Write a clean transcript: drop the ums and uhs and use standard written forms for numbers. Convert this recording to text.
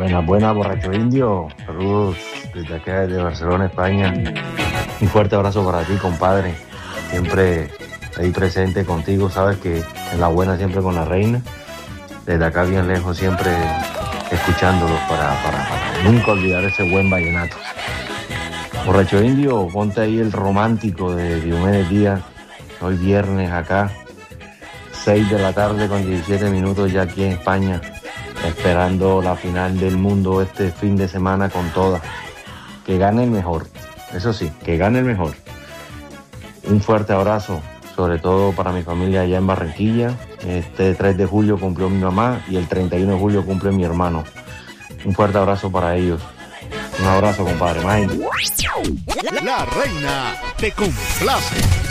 Buenas, buenas, borracho indio. Saludos desde acá, desde Barcelona, España. Un fuerte abrazo para ti, compadre. Siempre ahí presente contigo, sabes que en la buena siempre con la reina. Desde acá bien lejos, siempre escuchándolos para nunca olvidar ese buen vallenato. Borracho indio, ponte ahí el romántico de Diomedes Díaz. Hoy viernes acá, 6 de la tarde con 17 minutos ya aquí en España, esperando la final del mundo este fin de semana con todas. Que gane el mejor, eso sí, que gane el mejor. Un fuerte abrazo, sobre todo para mi familia allá en Barranquilla. Este 3 de julio cumplió mi mamá y el 31 de julio cumple mi hermano. Un fuerte abrazo para ellos. Un abrazo, compadre. Mike. La reina te complace.